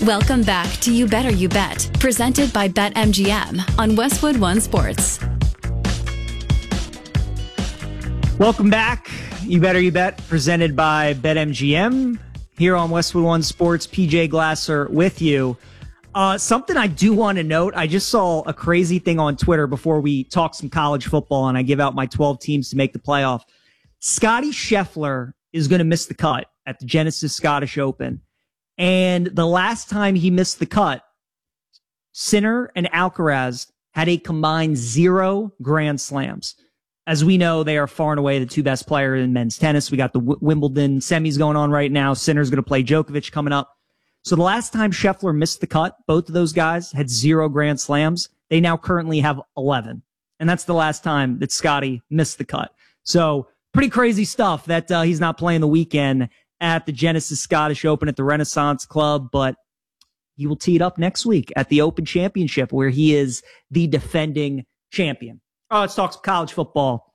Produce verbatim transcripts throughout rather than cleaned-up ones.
Welcome back to You Better You Bet, presented by BetMGM on Westwood One Sports. Welcome back. You Better You Bet, presented by BetMGM. Here on Westwood One Sports, P J Glasser with you. Uh, something I do want to note, I just saw a crazy thing on Twitter before we talk some college football and I give out my twelve teams to make the playoff. Scotty Scheffler is going to miss the cut at the Genesis Scottish Open. And the last time he missed the cut, Sinner and Alcaraz had a combined zero Grand Slams. As we know, they are far and away the two best players in men's tennis. We got the w- Wimbledon semis going on right now. Sinner's going to play Djokovic coming up. So the last time Scheffler missed the cut, both of those guys had zero Grand Slams. They now currently have eleven. And that's the last time that Scotty missed the cut. So pretty crazy stuff that uh, he's not playing the weekend at the Genesis Scottish Open at the Renaissance Club, but he will tee it up next week at the Open Championship where he is the defending champion. Oh, let's talk some college football.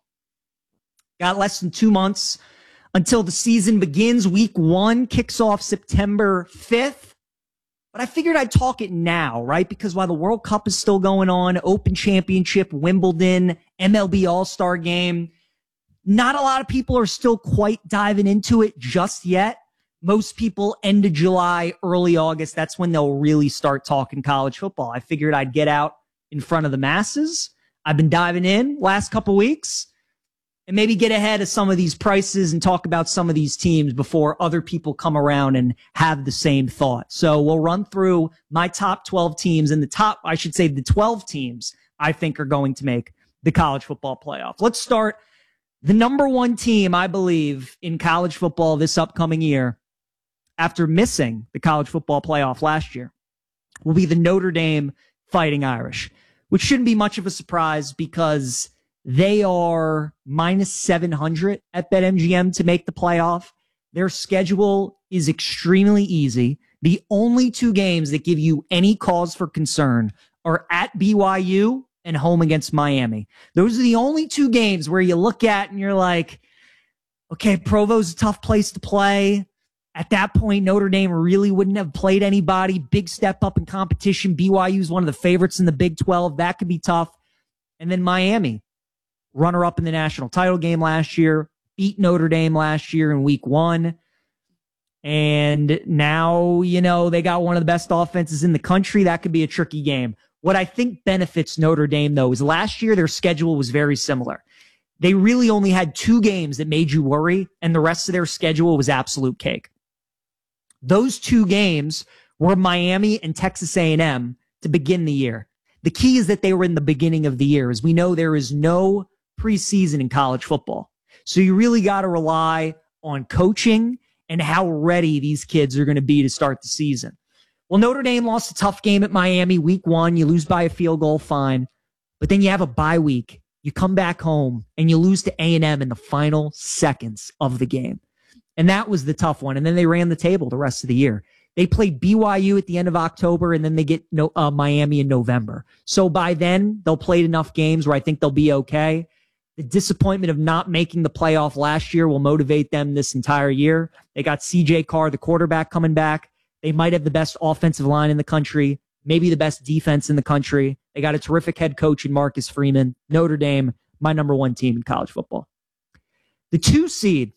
Got less than two months until the season begins. Week one kicks off September fifth. But I figured I'd talk it now, right? Because while the World Cup is still going on, Open Championship, Wimbledon, M L B All-Star Game, not a lot of people are still quite diving into it just yet. Most people end of July, early August. That's when they'll really start talking college football. I figured I'd get out in front of the masses. I've been diving in last couple weeks and maybe get ahead of some of these prices and talk about some of these teams before other people come around and have the same thought. So we'll run through my top twelve teams and the top, I should say the twelve teams I think are going to make the college football playoff. Let's start. The number one team, I believe, in college football this upcoming year, after missing the college football playoff last year, will be the Notre Dame Fighting Irish, which shouldn't be much of a surprise because they are minus seven hundred at BetMGM to make the playoff. Their schedule is extremely easy. The only two games that give you any cause for concern are at B Y U and home against Miami. Those are the only two games where you look at and you're like, okay, Provo's a tough place to play. At that point, Notre Dame really wouldn't have played anybody. Big step up in competition. B Y U is one of the favorites in the Big twelve. That could be tough. And then Miami, runner up in the national title game last year, beat Notre Dame last year in week one. And now, you know, they got one of the best offenses in the country. That could be a tricky game. What I think benefits Notre Dame, though, is last year their schedule was very similar. They really only had two games that made you worry, and the rest of their schedule was absolute cake. Those two games were Miami and Texas A and M to begin the year. The key is that they were in the beginning of the year. As we know, there is no preseason in college football. So you really got to rely on coaching and how ready these kids are going to be to start the season. Well, Notre Dame lost a tough game at Miami week one. You lose by a field goal, fine. But then you have a bye week. You come back home and you lose to A and M in the final seconds of the game. And that was the tough one. And then they ran the table the rest of the year. They played B Y U at the end of October, and then they get no, uh, Miami in November. So by then, they'll play enough games where I think they'll be okay. The disappointment of not making the playoff last year will motivate them this entire year. They got C J Carr, the quarterback, coming back. They might have the best offensive line in the country, maybe the best defense in the country. They got a terrific head coach in Marcus Freeman. Notre Dame, my number one team in college football. The two seed,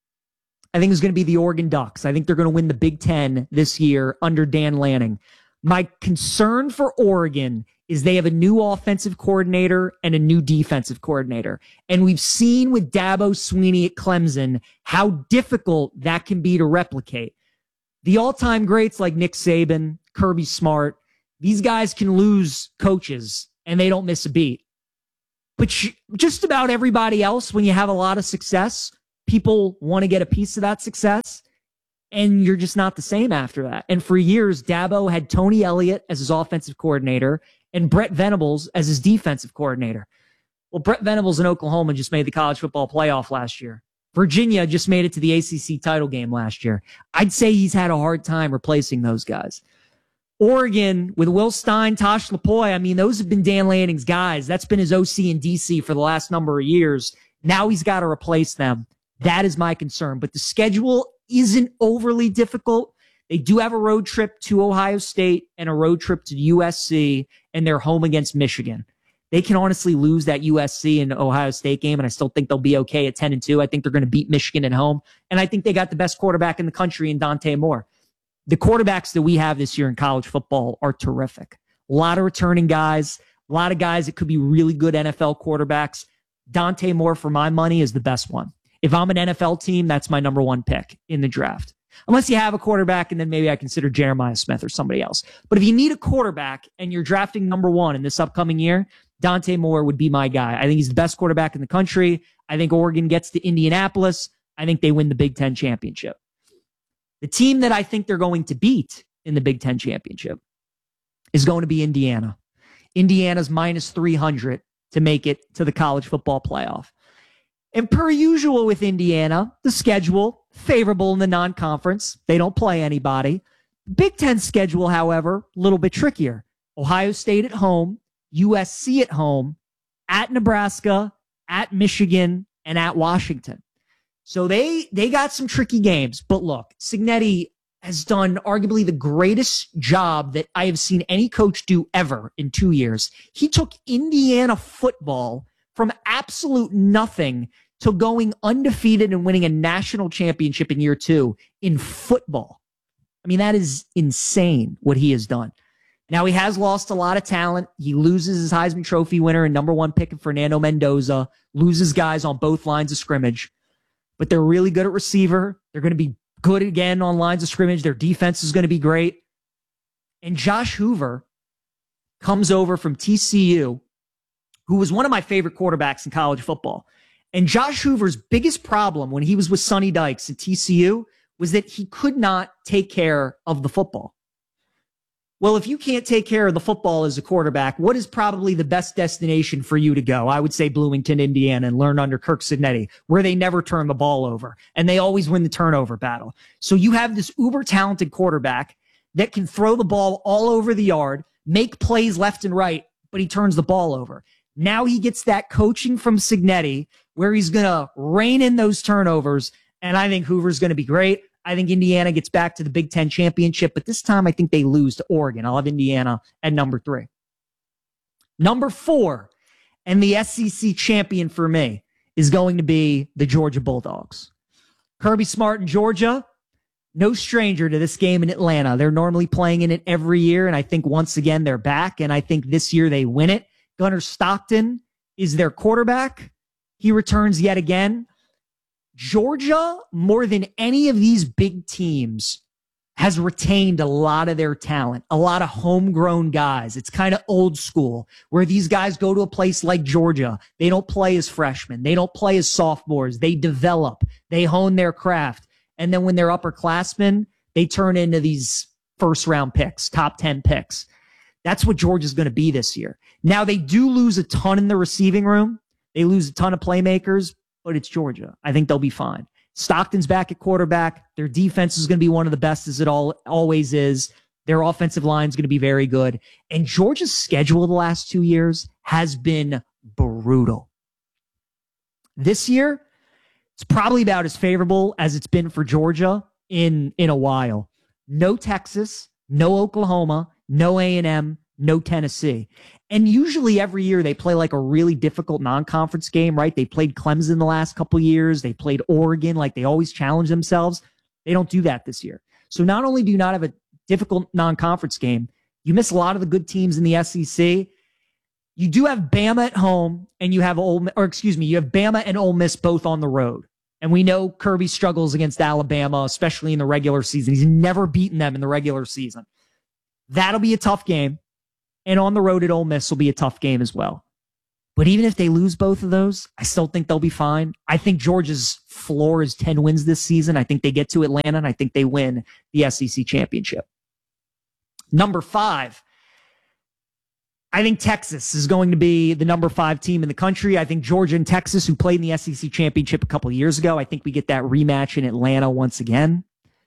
I think, is going to be the Oregon Ducks. I think they're going to win the Big Ten this year under Dan Lanning. My concern for Oregon is they have a new offensive coordinator and a new defensive coordinator. And we've seen with Dabo Swinney at Clemson how difficult that can be to replicate. The all-time greats like Nick Saban, Kirby Smart, these guys can lose coaches and they don't miss a beat. But just about everybody else, when you have a lot of success, people want to get a piece of that success, and you're just not the same after that. And for years, Dabo had Tony Elliott as his offensive coordinator and Brett Venables as his defensive coordinator. Well, Brett Venables in Oklahoma just made the college football playoff last year. Virginia just made it to the A C C title game last year. I'd say he's had a hard time replacing those guys. Oregon, with Will Stein, Tosh Lupoi, I mean, those have been Dan Lanning's guys. That's been his O C in D C for the last number of years. Now he's got to replace them. That is my concern. But the schedule isn't overly difficult. They do have a road trip to Ohio State and a road trip to U S C, and they're home against Michigan. They can honestly lose that U S C and Ohio State game, and I still think they'll be okay at ten and two. I think they're going to beat Michigan at home, and I think they got the best quarterback in the country in Dante Moore. The quarterbacks that we have this year in college football are terrific. A lot of returning guys, a lot of guys that could be really good N F L quarterbacks. Dante Moore, for my money, is the best one. If I'm an N F L team, that's my number one pick in the draft. Unless you have a quarterback, and then maybe I consider Jeremiah Smith or somebody else. But if you need a quarterback and you're drafting number one in this upcoming year, Dante Moore would be my guy. I think he's the best quarterback in the country. I think Oregon gets to Indianapolis. I think they win the Big Ten championship. The team that I think they're going to beat in the Big Ten championship is going to be Indiana. Indiana's minus three hundred to make it to the college football playoff. And per usual with Indiana, the schedule favorable in the non-conference. They don't play anybody. Big Ten schedule, however, a little bit trickier. Ohio State at home, U S C at home, at Nebraska, at Michigan, and at Washington. So they they got some tricky games. But look, Cignetti has done arguably the greatest job that I have seen any coach do ever in two years. He took Indiana football from absolute nothing to going undefeated and winning a national championship in year two in football. I mean, that is insane what he has done. Now, he has lost a lot of talent. He loses his Heisman Trophy winner and number one pick in Fernando Mendoza, loses guys on both lines of scrimmage, but they're really good at receiver. They're going to be good again on lines of scrimmage. Their defense is going to be great. And Josh Hoover comes over from T C U, who was one of my favorite quarterbacks in college football. And Josh Hoover's biggest problem when he was with Sonny Dykes at T C U was that he could not take care of the football. Well, if you can't take care of the football as a quarterback, what is probably the best destination for you to go? I would say Bloomington, Indiana, and learn under Kirk Cignetti, where they never turn the ball over, and they always win the turnover battle. So you have this uber-talented quarterback that can throw the ball all over the yard, make plays left and right, but he turns the ball over. Now he gets that coaching from Cignetti, where he's going to rein in those turnovers, and I think Hoover's going to be great. I think Indiana gets back to the Big Ten championship, but this time I think they lose to Oregon. I'll have Indiana at number three. Number four, and the S E C champion for me, is going to be the Georgia Bulldogs. Kirby Smart in Georgia, no stranger to this game in Atlanta. They're normally playing in it every year, and I think once again they're back, and I think this year they win it. Gunnar Stockton is their quarterback. He returns yet again. Georgia, more than any of these big teams, has retained a lot of their talent, a lot of homegrown guys. It's kind of old school, where these guys go to a place like Georgia. They don't play as freshmen. They don't play as sophomores. They develop. They hone their craft. And then when they're upperclassmen, they turn into these first-round picks, top ten picks. That's what Georgia's going to be this year. Now, they do lose a ton in the receiving room. They lose a ton of playmakers, but it's Georgia. I think they'll be fine. Stockton's back at quarterback. Their defense is going to be one of the best, as it all always is. Their offensive line is going to be very good. And Georgia's schedule the last two years has been brutal. This year, it's probably about as favorable as it's been for Georgia in, in a while. No Texas, no Oklahoma, no A and M, no Tennessee. And usually every year they play like a really difficult non-conference game, right? They played Clemson the last couple years. They played Oregon. Like, they always challenge themselves. They don't do that this year. So not only do you not have a difficult non-conference game, you miss a lot of the good teams in the S E C. You do have Bama at home, and you have Ole, or excuse me, you have Bama and Ole Miss both on the road. And we know Kirby struggles against Alabama, especially in the regular season. He's never beaten them in the regular season. That'll be a tough game. And on the road at Ole Miss will be a tough game as well. But even if they lose both of those, I still think they'll be fine. I think Georgia's floor is ten wins this season. I think they get to Atlanta, and I think they win the S E C championship. Number five, I think Texas is going to be the number five team in the country. I think Georgia and Texas, who played in the S E C championship a couple of years ago, I think we get that rematch in Atlanta once again.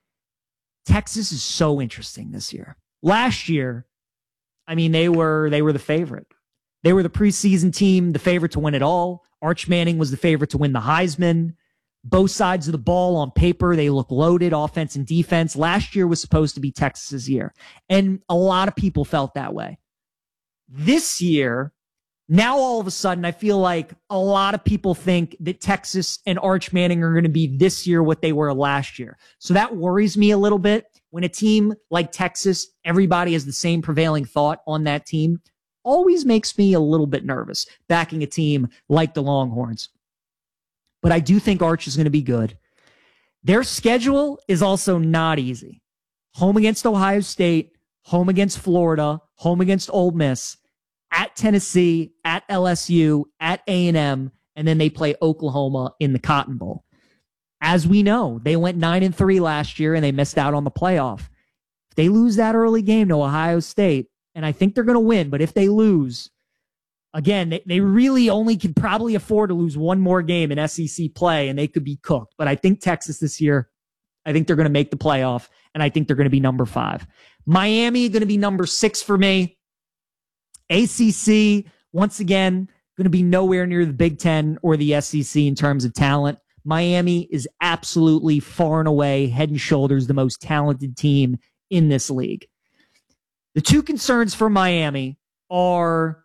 Texas is so interesting this year. Last year, I mean, they were they were the favorite. They were the preseason team, the favorite to win it all. Arch Manning was the favorite to win the Heisman. Both sides of the ball on paper, they look loaded, offense and defense. Last year was supposed to be Texas's year, and a lot of people felt that way. This year, now all of a sudden, I feel like a lot of people think that Texas and Arch Manning are going to be this year what they were last year. So that worries me a little bit. When a team like Texas, everybody has the same prevailing thought on that team, always makes me a little bit nervous backing a team like the Longhorns. But I do think Arch is going to be good. Their schedule is also not easy. Home against Ohio State, home against Florida, home against Ole Miss, at Tennessee, at L S U, at A and M, and then they play Oklahoma in the Cotton Bowl. As we know, they went nine and three last year and they missed out on the playoff. If they lose that early game to Ohio State, and I think they're going to win, but if they lose, again, they, they really only could probably afford to lose one more game in S E C play and they could be cooked. But I think Texas this year, I think they're going to make the playoff, and I think they're going to be number five. Miami going to be number six for me. A C C, once again, going to be nowhere near the Big Ten or the S E C in terms of talent. Miami is absolutely far and away, head and shoulders, the most talented team in this league. The two concerns for Miami are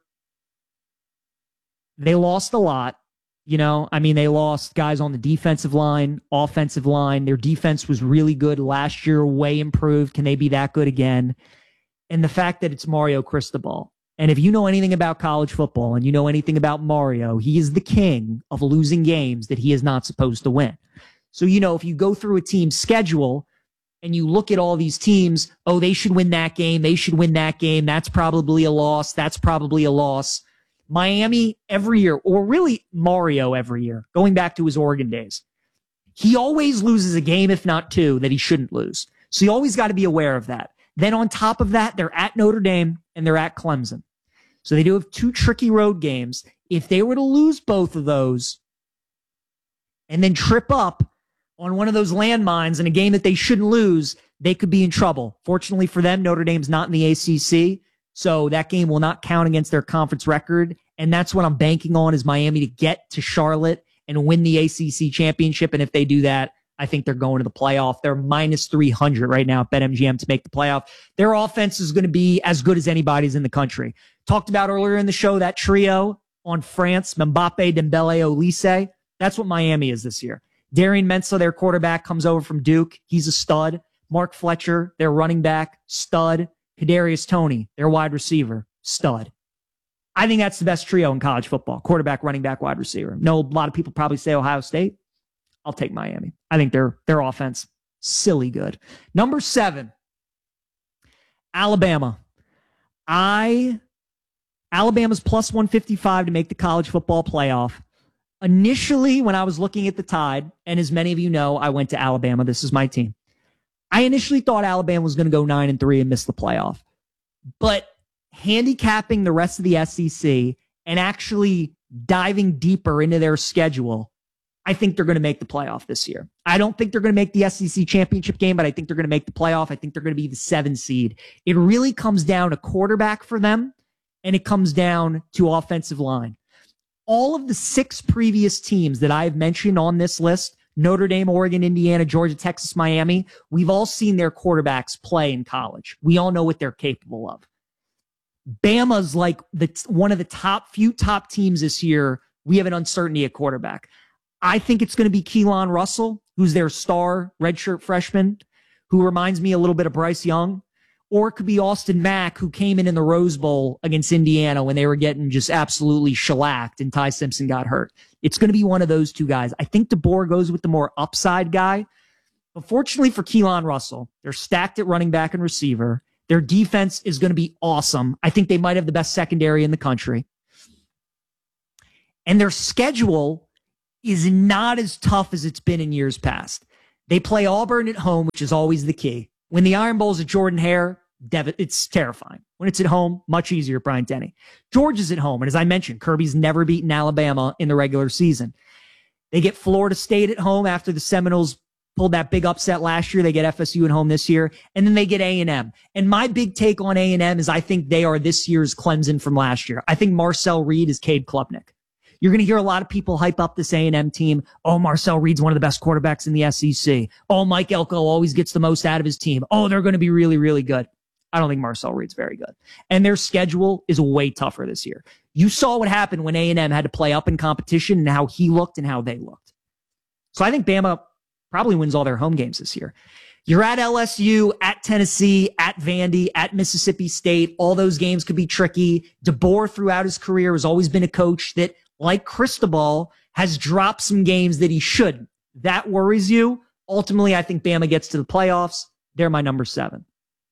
they lost a lot. You know, I mean, they lost guys on the defensive line, offensive line. Their defense was really good last year, way improved. Can they be that good again? And the fact that it's Mario Cristobal. And if you know anything about college football and you know anything about Mario, he is the king of losing games that he is not supposed to win. So, you know, if you go through a team's schedule and you look at all these teams, oh, they should win that game. They should win that game. That's probably a loss. That's probably a loss. Miami every year, or really Mario every year, going back to his Oregon days, he always loses a game, if not two, that he shouldn't lose. So you always got to be aware of that. Then on top of that, they're at Notre Dame and they're at Clemson. So they do have two tricky road games. If they were to lose both of those and then trip up on one of those landmines in a game that they shouldn't lose, they could be in trouble. Fortunately for them, Notre Dame's not in the A C C, so that game will not count against their conference record. And that's what I'm banking on, is Miami to get to Charlotte and win the A C C championship. And if they do that, I think they're going to the playoff. They're minus three hundred right now at BetMGM to make the playoff. Their offense is going to be as good as anybody's in the country. Talked about earlier in the show, that trio on France, Mbappe, Dembele, Olise. That's what Miami is this year. Darian Mensah, their quarterback, comes over from Duke. He's a stud. Mark Fletcher, their running back, stud. Kadarius Toney, their wide receiver, stud. I think that's the best trio in college football. Quarterback, running back, wide receiver. No, a lot of people probably say Ohio State. I'll take Miami. I think their their offense, silly good. Number seven, Alabama. I Alabama's plus one fifty-five to make the college football playoff. Initially, when I was looking at the Tide, and as many of you know, I went to Alabama. This is my team. I initially thought Alabama was going to go nine and three and miss the playoff. But handicapping the rest of the S E C and actually diving deeper into their schedule, I think they're going to make the playoff this year. I don't think they're going to make the S E C championship game, but I think they're going to make the playoff. I think they're going to be the seven seed. It really comes down to quarterback for them, and it comes down to offensive line. All of the six previous teams that I've mentioned on this list, Notre Dame, Oregon, Indiana, Georgia, Texas, Miami, we've all seen their quarterbacks play in college. We all know what they're capable of. Bama's like the one of the top few top teams this year. We have an uncertainty at quarterback. I think it's going to be Keelan Russell, who's their star redshirt freshman, who reminds me a little bit of Bryce Young. Or it could be Austin Mack, who came in in the Rose Bowl against Indiana when they were getting just absolutely shellacked and Ty Simpson got hurt. It's going to be one of those two guys. I think DeBoer goes with the more upside guy. But fortunately for Keelan Russell, they're stacked at running back and receiver. Their defense is going to be awesome. I think they might have the best secondary in the country. And their schedule is not as tough as it's been in years past. They play Auburn at home, which is always the key. When the Iron Bowl's at Jordan Hare, it's terrifying. When it's at home, much easier, Brian Denny. Georgia's at home, and as I mentioned, Kirby's never beaten Alabama in the regular season. They get Florida State at home after the Seminoles pulled that big upset last year. They get F S U at home this year, and then they get A and M. And my big take on A and M is I think they are this year's Clemson from last year. I think Marcel Reed is Cade Klubnik. You're going to hear a lot of people hype up this A and M team. Oh, Marcel Reed's one of the best quarterbacks in the S E C. Oh, Mike Elko always gets the most out of his team. Oh, they're going to be really, really good. I don't think Marcel Reed's very good. And their schedule is way tougher this year. You saw what happened when A and M had to play up in competition and how he looked and how they looked. So I think Bama probably wins all their home games this year. You're at L S U, at Tennessee, at Vandy, at Mississippi State. All those games could be tricky. DeBoer throughout his career has always been a coach that, like Cristobal, has dropped some games that he shouldn't. That worries you. Ultimately, I think Bama gets to the playoffs. They're my number seven.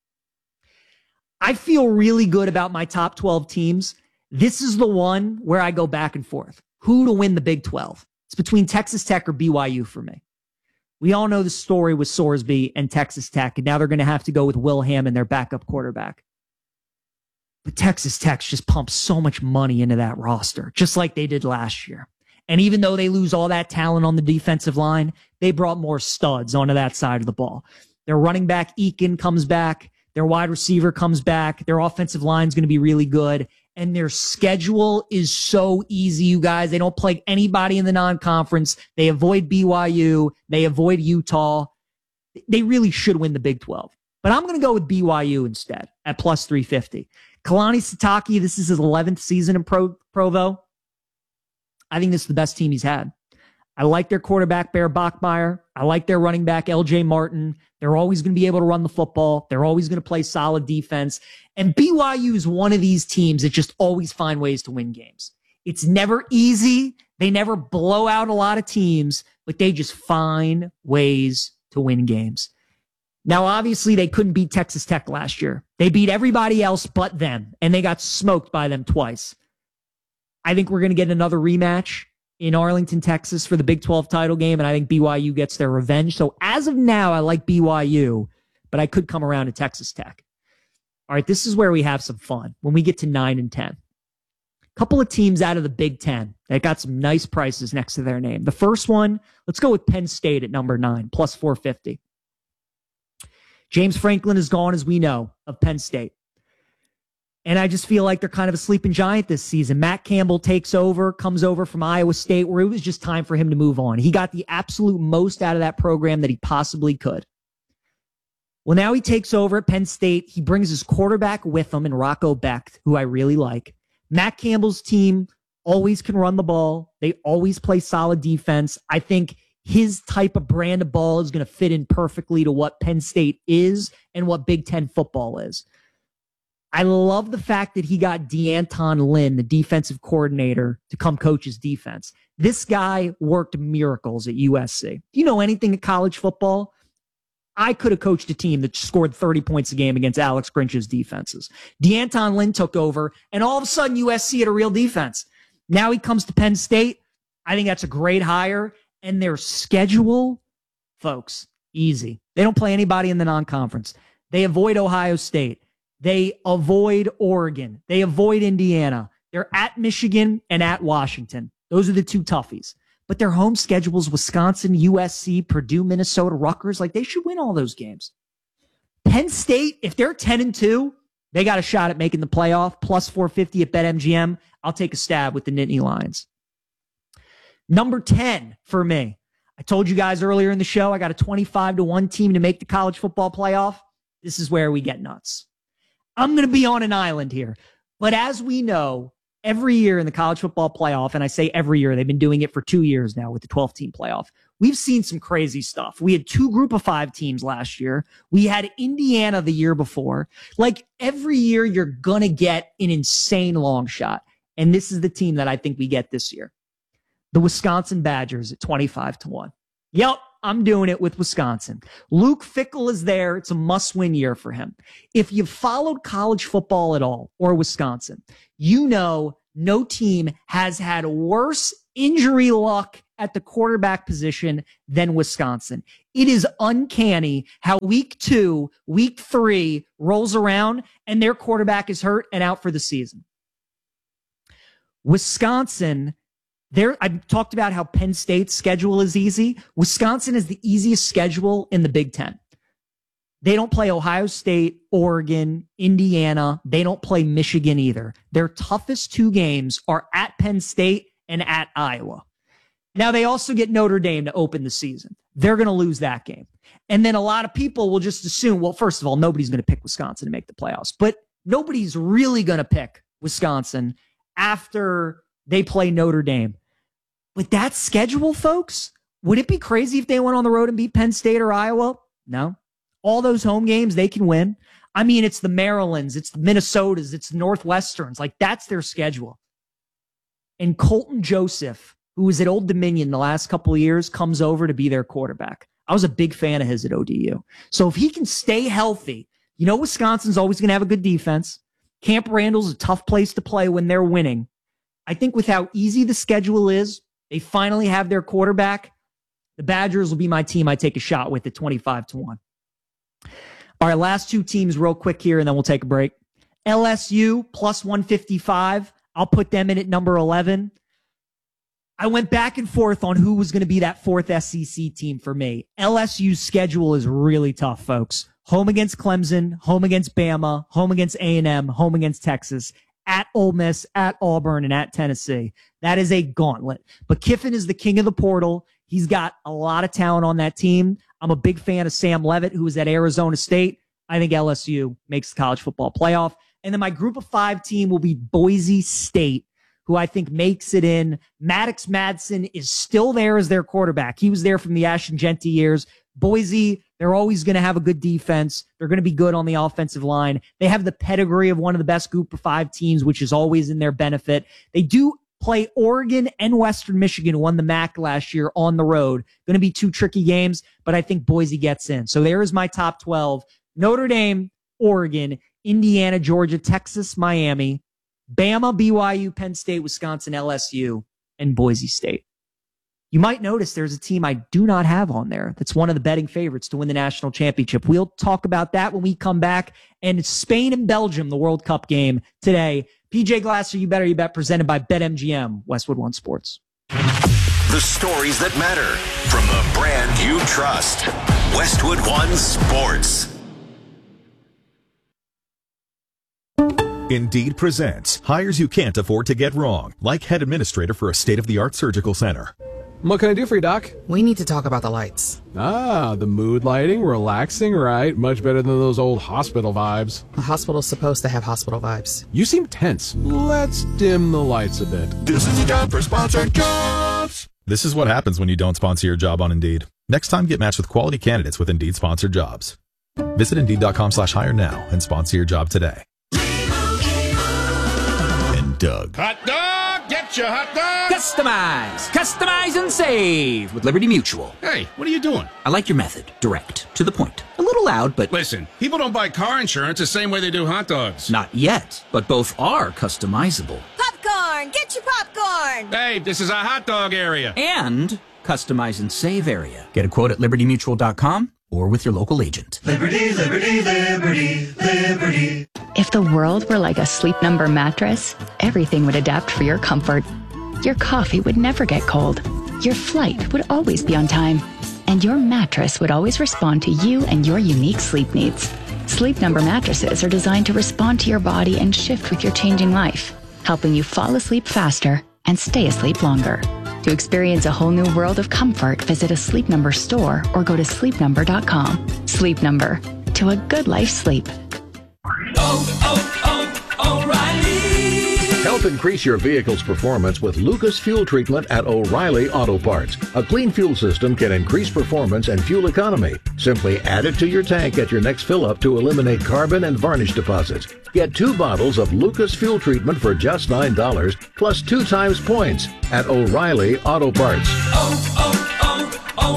I feel really good about my top twelve teams. This is the one where I go back and forth. Who to win the Big twelve? It's between Texas Tech or B Y U for me. We all know the story with Sorsby and Texas Tech, and now they're going to have to go with Will Hammond, their backup quarterback. But Texas Tech just pumps so much money into that roster, just like they did last year. And even though they lose all that talent on the defensive line, they brought more studs onto that side of the ball. Their running back, Eakin, comes back. Their wide receiver comes back. Their offensive line is going to be really good. And their schedule is so easy, you guys. They don't play anybody in the non-conference. They avoid B Y U. They avoid Utah. They really should win the Big twelve. But I'm going to go with B Y U instead at plus three fifty. Kalani Sitake, this is his eleventh season in Pro, Provo. I think this is the best team he's had. I like their quarterback, Bear Bachmeier. I like their running back, L J Martin. They're always going to be able to run the football. They're always going to play solid defense. And B Y U is one of these teams that just always find ways to win games. It's never easy. They never blow out a lot of teams, but they just find ways to win games. Now, obviously, they couldn't beat Texas Tech last year. They beat everybody else but them, and they got smoked by them twice. I think we're going to get another rematch in Arlington, Texas for the Big twelve title game, and I think B Y U gets their revenge. So as of now, I like B Y U, but I could come around to Texas Tech. All right, this is where we have some fun when we get to nine and ten. A couple of teams out of the Big Ten that got some nice prices next to their name. The first one, let's go with Penn State at number nine, plus four fifty. James Franklin is gone, as we know, of Penn State. And I just feel like they're kind of a sleeping giant this season. Matt Campbell takes over, comes over from Iowa State, where it was just time for him to move on. He got the absolute most out of that program that he possibly could. Well, now he takes over at Penn State. He brings his quarterback with him in Rocco Becht, who I really like. Matt Campbell's team always can run the ball. They always play solid defense. I think his type of brand of ball is going to fit in perfectly to what Penn State is and what Big Ten football is. I love the fact that he got DeAnton Lynn, the defensive coordinator, to come coach his defense. This guy worked miracles at U S C. Do you know anything at college football? I could have coached a team that scored thirty points a game against Alex Grinch's defenses. DeAnton Lynn took over, and all of a sudden U S C had a real defense. Now he comes to Penn State. I think that's a great hire. And their schedule, folks, easy. They don't play anybody in the non-conference. They avoid Ohio State. They avoid Oregon. They avoid Indiana. They're at Michigan and at Washington. Those are the two toughies. But their home schedules, Wisconsin, U S C, Purdue, Minnesota, Rutgers, like they should win all those games. Penn State, if they're ten and two, they got a shot at making the playoff. Plus four fifty at BetMGM. I'll take a stab with the Nittany Lions. Number ten for me. I told you guys earlier in the show, I got a twenty-five to one team to make the college football playoff. This is where we get nuts. I'm going to be on an island here. But as we know, every year in the college football playoff, and I say every year, they've been doing it for two years now with the twelve-team playoff, we've seen some crazy stuff. We had two group of five teams last year. We had Indiana the year before. Like every year, you're going to get an insane long shot. And this is the team that I think we get this year. The Wisconsin Badgers at twenty-five to one. Yep. I'm doing it with Wisconsin. Luke Fickell is there. It's a must-win year for him. If you've followed college football at all, or Wisconsin, you know no team has had worse injury luck at the quarterback position than Wisconsin. It is uncanny how week two, week three rolls around and their quarterback is hurt and out for the season. Wisconsin... There, I've talked about how Penn State's schedule is easy. Wisconsin is the easiest schedule in the Big Ten. They don't play Ohio State, Oregon, Indiana. They don't play Michigan either. Their toughest two games are at Penn State and at Iowa. Now, they also get Notre Dame to open the season. They're going to lose that game. And then a lot of people will just assume, well, first of all, nobody's going to pick Wisconsin to make the playoffs. But nobody's really going to pick Wisconsin after they play Notre Dame. With that schedule, folks, would it be crazy if they went on the road and beat Penn State or Iowa? No. All those home games, they can win. I mean, it's the Marylands, it's the Minnesotas, it's the Northwesterns. Like, that's their schedule. And Colton Joseph, who was at Old Dominion the last couple of years, comes over to be their quarterback. I was a big fan of his at O D U. So if he can stay healthy, you know Wisconsin's always going to have a good defense. Camp Randall's a tough place to play when they're winning. I think with how easy the schedule is, they finally have their quarterback. The Badgers will be my team I take a shot with at twenty-five to one. All right, last two teams real quick here, and then we'll take a break. L S U plus one fifty-five. I'll put them in at number eleven. I went back and forth on who was going to be that fourth S E C team for me. L S U's schedule is really tough, folks. Home against Clemson, home against Bama, home against A and M, home against Texas, at Ole Miss, at Auburn, and at Tennessee. That is a gauntlet. But Kiffin is the king of the portal. He's got a lot of talent on that team. I'm a big fan of Sam Leavitt, who was at Arizona State. I think L S U makes the college football playoff. And then my group of five team will be Boise State, who I think makes it in. Maddox Madsen is still there as their quarterback. He was there from the Ashton Genty years. Boise, they're always going to have a good defense. They're going to be good on the offensive line. They have the pedigree of one of the best group of five teams, which is always in their benefit. They do play Oregon and Western Michigan, who won the M A C last year on the road. Going to be two tricky games, but I think Boise gets in. So there is my top twelve. Notre Dame, Oregon, Indiana, Georgia, Texas, Miami, Bama, B Y U, Penn State, Wisconsin, L S U, and Boise State. You might notice there's a team I do not have on there that's one of the betting favorites to win the national championship. We'll talk about that when we come back. And it's Spain and Belgium, the World Cup game today. P J Glasser, You Better You Bet, presented by BetMGM, Westwood One Sports. The stories that matter from the brand you trust. Westwood One Sports. Indeed presents hires you can't afford to get wrong, like head administrator for a state-of-the-art surgical center. What can I do for you, Doc? We need to talk about the lights. Ah, the mood lighting, relaxing, right? Much better than those old hospital vibes. A hospital's supposed to have hospital vibes. You seem tense. Let's dim the lights a bit. This is a job for sponsored jobs. This is what happens when you don't sponsor your job on Indeed. Next time, get matched with quality candidates with Indeed sponsored jobs. Visit Indeed.com slash hire now and sponsor your job today. And Doug. Hot dog! Get your hot dog! Customize! Customize and save with Liberty Mutual. Hey, what are you doing? I like your method. Direct. To the point. A little loud, but... Listen, people don't buy car insurance the same way they do hot dogs. Not yet, but both are customizable. Popcorn! Get your popcorn! Hey, this is a hot dog area. And customize and save area. Get a quote at liberty mutual dot com or with your local agent. Liberty, liberty, liberty, liberty. If the world were like a Sleep Number mattress, everything would adapt for your comfort. Your coffee would never get cold. Your flight would always be on time. And your mattress would always respond to you and your unique sleep needs. Sleep Number mattresses are designed to respond to your body and shift with your changing life, helping you fall asleep faster and stay asleep longer. To experience a whole new world of comfort, visit a Sleep Number store or go to sleep number dot com. Sleep Number. To a good life sleep. Oh, oh, oh, O'Reilly. Help increase your vehicle's performance with Lucas Fuel Treatment at O'Reilly Auto Parts. A clean fuel system can increase performance and fuel economy. Simply add it to your tank at your next fill-up to eliminate carbon and varnish deposits. Get two bottles of Lucas Fuel Treatment for just nine dollars, plus two times points at O'Reilly Auto Parts. Oh,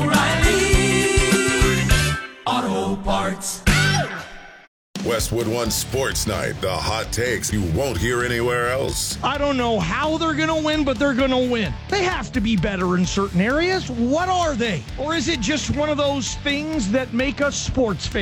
oh, oh, O'Reilly Auto Parts. Westwood One Sports Night, the hot takes you won't hear anywhere else. I don't know how they're going to win, but they're going to win. They have to be better in certain areas. What are they? Or is it just one of those things that make us sports fans?